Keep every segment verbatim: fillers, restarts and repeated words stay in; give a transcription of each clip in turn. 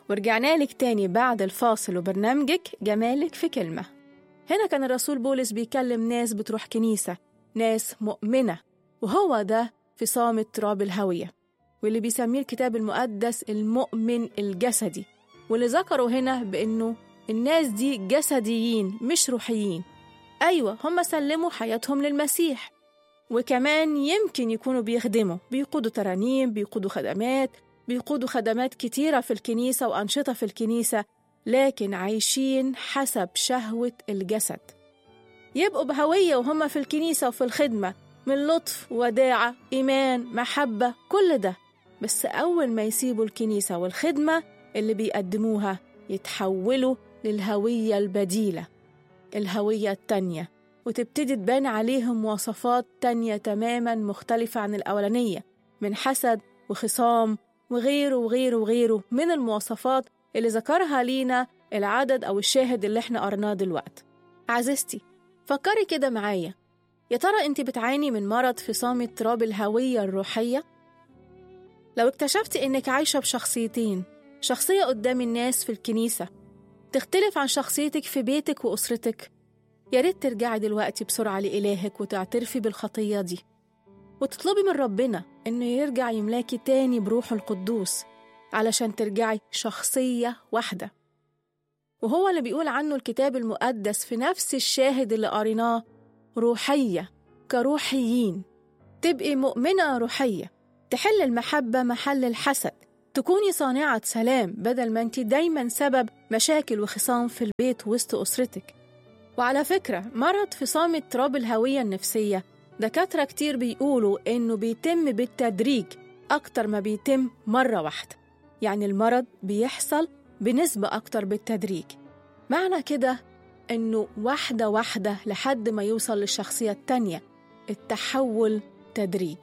ورجعنا لك تاني بعد الفاصل وبرنامجك جمالك في كلمة. هنا كان الرسول بولس بيكلم ناس بتروح كنيسة، ناس مؤمنة، وهو ده في صامت تراب الهوية، واللي بيسميه الكتاب المقدس المؤمن الجسدي، واللي ذكروا هنا بأنه الناس دي جسديين مش روحيين. أيوة، هم سلموا حياتهم للمسيح، وكمان يمكن يكونوا بيخدموا، بيقودوا ترانيم، بيقودوا خدمات، بيقودوا خدمات كتيرة في الكنيسة وأنشطة في الكنيسة، لكن عايشين حسب شهوة الجسد. يبقوا بهوية وهم في الكنيسة وفي الخدمة، من لطف، وداعة، إيمان، محبة، كل ده، بس أول ما يسيبوا الكنيسة والخدمة اللي بيقدموها يتحولوا للهوية البديلة، الهوية التانية، وتبتدي تبان عليهم مواصفات تانية تماماً مختلفة عن الأولانية، من حسد وخصام وغيره وغيره وغيره من المواصفات اللي ذكرها لينا العدد أو الشاهد اللي احنا قرناه دلوقتي. عزيزتي، فكري كده معايا، يا ترى انت بتعاني من مرض في صامت تراب الهوية الروحية؟ لو اكتشفتي انك عايشة بشخصيتين، شخصية قدام الناس في الكنيسة تختلف عن شخصيتك في بيتك وأسرتك، يا ريت ترجعي دلوقتي بسرعة لإلهك وتعترفي بالخطية دي، وتطلبي من ربنا إنه يرجع يملاكي تاني بروحه القدوس علشان ترجعي شخصية واحدة. وهو اللي بيقول عنه الكتاب المقدس في نفس الشاهد اللي قريناه، روحية كروحيين، تبقي مؤمنة روحية، تحل المحبة محل الحسد، تكوني صانعة سلام بدل ما انت دايما سبب مشاكل وخصام في البيت وسط أسرتك. وعلى فكرة، مرض في صامت تراب الهوية النفسية دكاترة كتير بيقولوا إنه بيتم بالتدريج أكتر ما بيتم مرة واحدة، يعني المرض بيحصل بنسبة أكتر بالتدريج. معنى كده إنه واحدة واحدة لحد ما يوصل للشخصية التانية، التحول تدريج.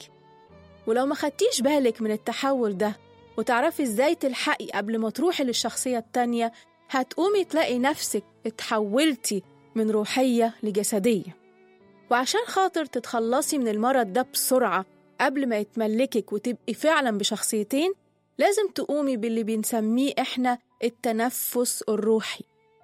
ولو ما خدتيش بالك من التحول ده وتعرفي إزاي تلحقي قبل ما تروحي للشخصية التانية، هتقومي تلاقي نفسك اتحولتي من روحية لجسدية. وعشان خاطر تتخلصي من المرض ده بسرعة قبل ما يتملكك وتبقي فعلا بشخصيتين، لازم تقومي باللي بنسميه إحنا التنفس الروحي.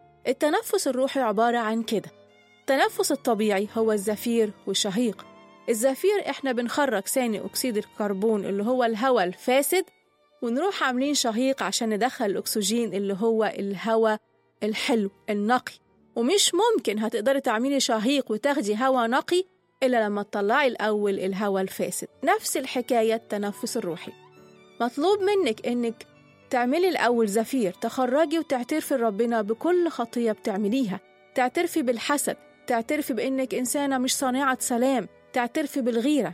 التنفس الروحي عبارة عن كده: التنفس الطبيعي هو الزفير والشهيق. الزفير إحنا بنخرج ثاني أكسيد الكربون اللي هو الهواء الفاسد، ونروح عاملين شهيق عشان ندخل الأكسجين اللي هو الهواء الحلو النقي. ومش ممكن هتقدري تعملي شهيق وتاخدي هواء نقي إلا لما تطلعي الأول الهواء الفاسد. نفس الحكاية التنفس الروحي، مطلوب منك إنك تعملي الأول زفير، تخرجي وتعترفي لربنا بكل خطية بتعمليها، تعترفي بالحسد، تعترفي بإنك إنسانة مش صانعة سلام، تعترفي بالغيرة،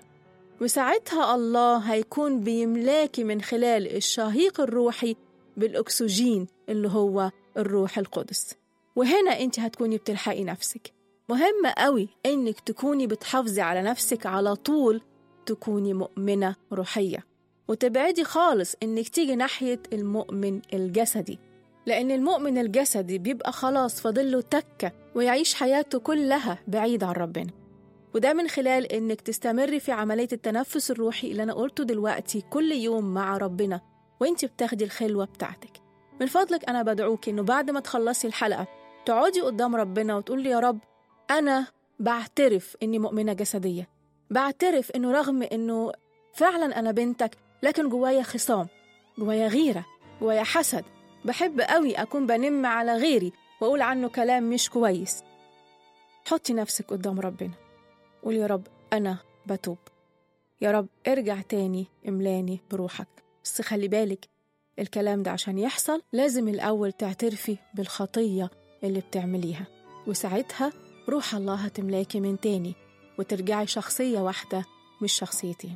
وساعتها الله هيكون بيملاكي من خلال الشهيق الروحي بالأكسجين اللي هو الروح القدس. وهنا أنت هتكوني بتلحقي نفسك. مهم قوي إنك تكوني بتحافظي على نفسك على طول، تكوني مؤمنة روحية، وتبعدي خالص إنك تيجي ناحية المؤمن الجسدي، لأن المؤمن الجسدي بيبقى خلاص فاضله تكة ويعيش حياته كلها بعيد عن ربنا. وده من خلال إنك تستمري في عملية التنفس الروحي اللي أنا قلته دلوقتي كل يوم مع ربنا وإنت بتاخدي الخلوة بتاعتك. من فضلك أنا بدعوك إنه بعد ما تخلصي الحلقة تقعدي قدام ربنا وتقولي: يا رب، أنا بعترف إني مؤمنة جسدية، بعترف إنه رغم إنه فعلا أنا بنتك، لكن جوايا خصام، جوايا غيرة، جوايا حسد، بحب قوي أكون بنم على غيري وأقول عنه كلام مش كويس. حطي نفسك قدام ربنا، قولي: يا رب، أنا بتوب، يا رب ارجع تاني املاني بروحك. بس خلي بالك، الكلام ده عشان يحصل لازم الأول تعترفي بالخطية اللي بتعمليها، وساعتها روح الله هتملاكي من تاني وترجعي شخصية واحدة مش شخصيتين.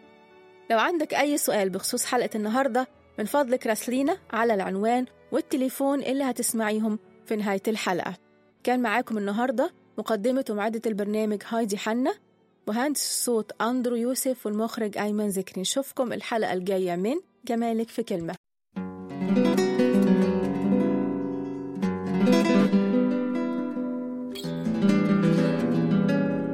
لو عندك أي سؤال بخصوص حلقة النهاردة، من فضلك راسلينا على العنوان والتليفون اللي هتسمعيهم في نهاية الحلقة. كان معاكم النهاردة مقدمة ومعدة البرنامج هايدي حنا، مهندس الصوت أندرو يوسف، والمخرج أيمن ذكري. نشوفكم الحلقة الجاية من جمالك في كلمة.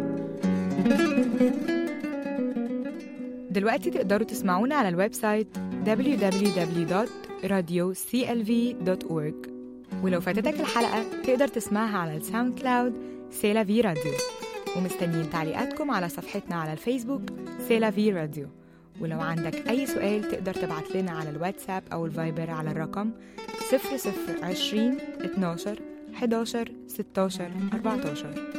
دلوقتي تقدروا تسمعونا على الويب سايت دبليو دبليو دبليو دوت راديو سي إل في دوت أورج. ولو فاتتك الحلقة تقدر تسمعها على الساوند كلاود سيلا في راديو. ومستنيين تعليقاتكم على صفحتنا على الفيسبوك سيلا في راديو. ولو عندك أي سؤال تقدر تبعت لنا على الواتساب أو الفايبر على الرقم صفر صفر عشرين اتناشر حداشر ستاشر أربعتاشر.